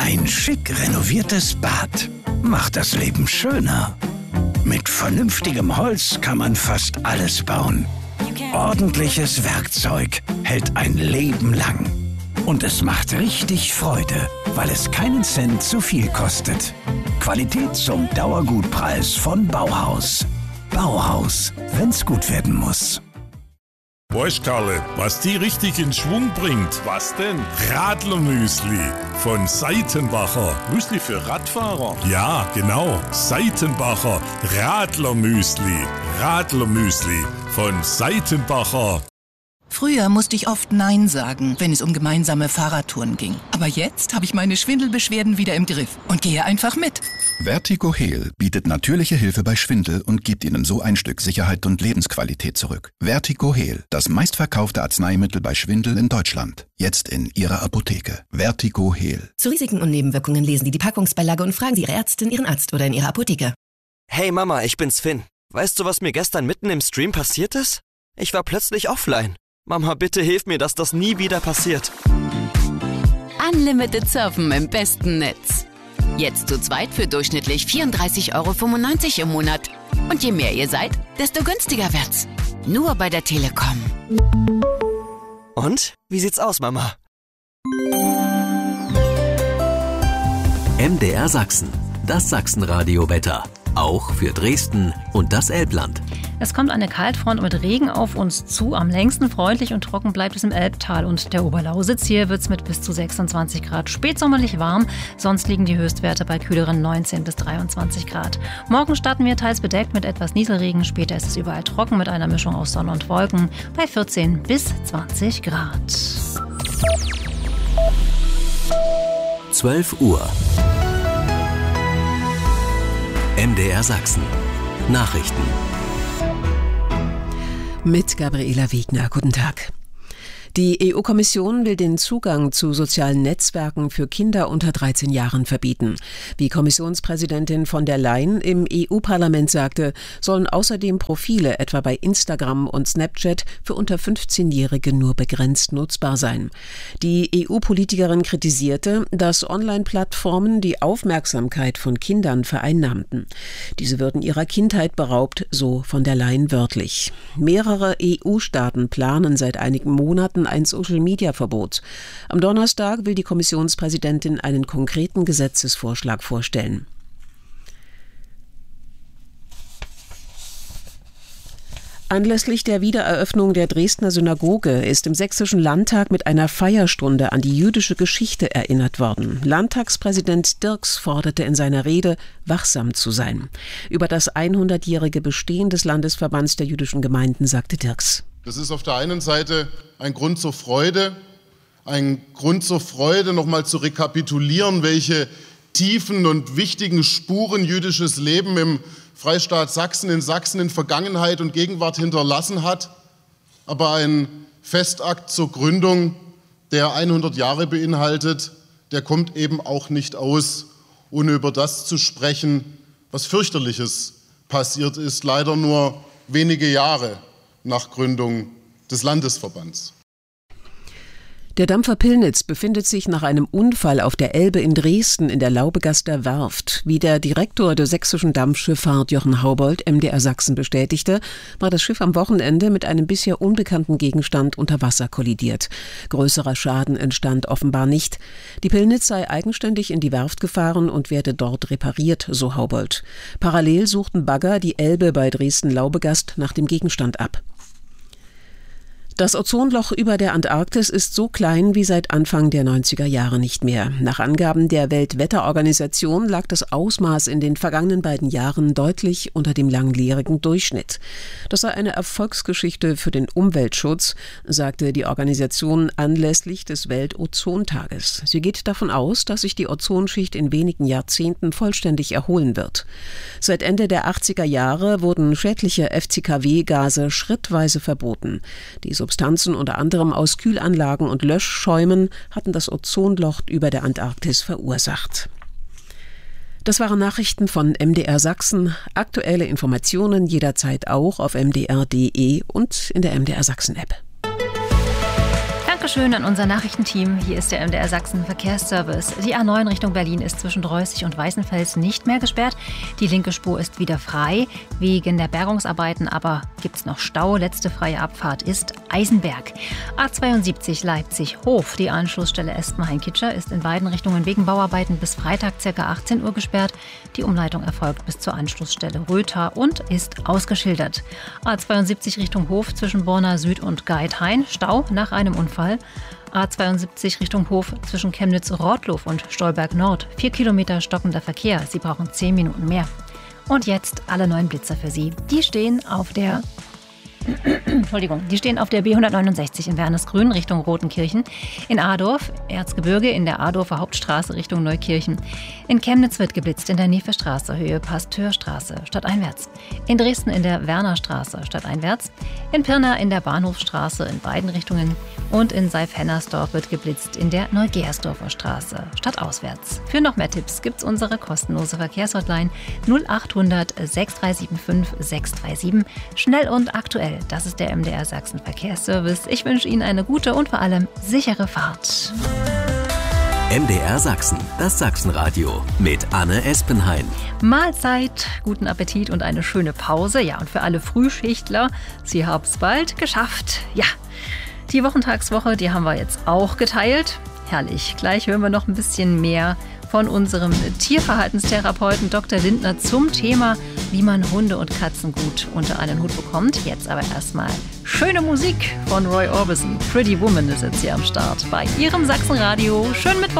Ein schick renoviertes Bad macht das Leben schöner. Mit vernünftigem Holz kann man fast alles bauen. Ordentliches Werkzeug hält ein Leben lang. Und es macht richtig Freude, weil es keinen Cent zu viel kostet. Qualität zum Dauergutpreis von Bauhaus. Bauhaus, wenn's gut werden muss. Weißt Karle, was die richtig in Schwung bringt? Was denn? Radlermüsli von Seitenbacher. Müsli für Radfahrer? Ja, genau. Seitenbacher Radlermüsli. Radlermüsli von Seitenbacher. Früher musste ich oft Nein sagen, wenn es um gemeinsame Fahrradtouren ging. Aber jetzt habe ich meine Schwindelbeschwerden wieder im Griff und gehe einfach mit. Vertigo-Heal bietet natürliche Hilfe bei Schwindel und gibt Ihnen so ein Stück Sicherheit und Lebensqualität zurück. Vertigo-Heal, das meistverkaufte Arzneimittel bei Schwindel in Deutschland. Jetzt in Ihrer Apotheke. Vertigo-Heal. Zu Risiken und Nebenwirkungen lesen Sie die Packungsbeilage und fragen Sie Ihre Ärztin, Ihren Arzt oder in Ihrer Apotheke. Hey Mama, ich bin's Finn. Weißt du, was mir gestern mitten im Stream passiert ist? Ich war plötzlich offline. Mama, bitte hilf mir, dass das nie wieder passiert. Unlimited Surfen im besten Netz. Jetzt zu zweit für durchschnittlich 34,95 € im Monat. Und je mehr ihr seid, desto günstiger wird's. Nur bei der Telekom. Und? Wie sieht's aus, Mama? MDR Sachsen. Das Sachsenradio-Wetter. Auch für Dresden und das Elbland. Es kommt eine Kaltfront mit Regen auf uns zu. Am längsten freundlich und trocken bleibt es im Elbtal und der Oberlausitz. Hier wird es mit bis zu 26 Grad spätsommerlich warm. Sonst liegen die Höchstwerte bei kühleren 19 bis 23 Grad. Morgen starten wir teils bedeckt mit etwas Nieselregen. Später ist es überall trocken mit einer Mischung aus Sonne und Wolken bei 14 bis 20 Grad. 12 Uhr. MDR Sachsen. Nachrichten. Mit Gabriela Wiegner. Guten Tag. Die EU-Kommission will den Zugang zu sozialen Netzwerken für Kinder unter 13 Jahren verbieten. Wie Kommissionspräsidentin von der Leyen im EU-Parlament sagte, sollen außerdem Profile etwa bei Instagram und Snapchat für unter 15-Jährige nur begrenzt nutzbar sein. Die EU-Politikerin kritisierte, dass Online-Plattformen die Aufmerksamkeit von Kindern vereinnahmten. Diese würden ihrer Kindheit beraubt, so von der Leyen wörtlich. Mehrere EU-Staaten planen seit einigen Monaten ein Social-Media-Verbot. Am Donnerstag will die Kommissionspräsidentin einen konkreten Gesetzesvorschlag vorstellen. Anlässlich der Wiedereröffnung der Dresdner Synagoge ist im Sächsischen Landtag mit einer Feierstunde an die jüdische Geschichte erinnert worden. Landtagspräsident Dirks forderte in seiner Rede, wachsam zu sein. Über das 100-jährige Bestehen des Landesverbands der jüdischen Gemeinden sagte Dirks: Das ist auf der einen Seite ein Grund zur Freude, nochmal zu rekapitulieren, welche tiefen und wichtigen Spuren jüdisches Leben im Freistaat Sachsen in Vergangenheit und Gegenwart hinterlassen hat, aber ein Festakt zur Gründung, der 100 Jahre beinhaltet, der kommt eben auch nicht aus, ohne über das zu sprechen, was fürchterliches passiert ist, leider nur wenige Jahre nach Gründung des Landesverbands. Der Dampfer Pillnitz befindet sich nach einem Unfall auf der Elbe in Dresden in der Laubegaster Werft. Wie der Direktor der sächsischen Dampfschifffahrt Jochen Haubold MDR Sachsen bestätigte, war das Schiff am Wochenende mit einem bisher unbekannten Gegenstand unter Wasser kollidiert. Größerer Schaden entstand offenbar nicht. Die Pillnitz sei eigenständig in die Werft gefahren und werde dort repariert, so Haubold. Parallel suchten Bagger die Elbe bei Dresden-Laubegast nach dem Gegenstand ab. Das Ozonloch über der Antarktis ist so klein wie seit Anfang der 90er Jahre nicht mehr. Nach Angaben der Weltwetterorganisation lag das Ausmaß in den vergangenen beiden Jahren deutlich unter dem langjährigen Durchschnitt. Das sei eine Erfolgsgeschichte für den Umweltschutz, sagte die Organisation anlässlich des Weltozontages. Sie geht davon aus, dass sich die Ozonschicht in wenigen Jahrzehnten vollständig erholen wird. Seit Ende der 80er Jahre wurden schädliche FCKW-Gase schrittweise verboten. Die Substanzen unter anderem aus Kühlanlagen und Löschschäumen hatten das Ozonloch über der Antarktis verursacht. Das waren Nachrichten von MDR Sachsen. Aktuelle Informationen jederzeit auch auf mdr.de und in der MDR Sachsen App. Dankeschön an unser Nachrichtenteam. Hier ist der MDR Sachsen Verkehrsservice. Die A9 Richtung Berlin ist zwischen Reußig und Weißenfels nicht mehr gesperrt. Die linke Spur ist wieder frei wegen der Bergungsarbeiten, aber gibt es noch Stau. Letzte freie Abfahrt ist Eisenberg. A72 Leipzig-Hof. Die Anschlussstelle Espenhain-Kitscher ist in beiden Richtungen wegen Bauarbeiten bis Freitag ca. 18 Uhr gesperrt. Die Umleitung erfolgt bis zur Anschlussstelle Rötha und ist ausgeschildert. A72 Richtung Hof zwischen Borna Süd und Geithain. Stau nach einem Unfall. A72 Richtung Hof zwischen Chemnitz-Rottlow und Stolberg Nord. 4 Kilometer stockender Verkehr. Sie brauchen 10 Minuten mehr. Und jetzt alle neuen Blitzer für Sie. Die stehen auf der B169 in Wernesgrün Richtung Rotenkirchen, in Adorf, Erzgebirge in der Adorfer Hauptstraße Richtung Neukirchen. In Chemnitz wird geblitzt in der Nevestraße, Höhe Pasteurstraße, stadteinwärts. In Dresden in der Wernerstraße, stadteinwärts. In Pirna in der Bahnhofstraße in beiden Richtungen. Und in Seif-Hennersdorf wird geblitzt in der Neugersdorfer Straße, stadtauswärts. Für noch mehr Tipps gibt's unsere kostenlose Verkehrshotline 0800 6375 637. Schnell und aktuell. Das ist der MDR Sachsen Verkehrsservice. Ich wünsche Ihnen eine gute und vor allem sichere Fahrt. MDR Sachsen, das Sachsenradio mit Anne Espenhain. Mahlzeit, guten Appetit und eine schöne Pause. Ja, und für alle Frühschichtler, Sie haben es bald geschafft. Ja, die Wochentagswoche, die haben wir jetzt auch geteilt. Herrlich. Gleich hören wir noch ein bisschen mehr von unserem Tierverhaltenstherapeuten Dr. Lindner zum Thema, wie man Hunde und Katzen gut unter einen Hut bekommt. Jetzt aber erstmal schöne Musik von Roy Orbison. Pretty Woman ist jetzt hier am Start bei Ihrem Sachsenradio. Schönen Mittwoch.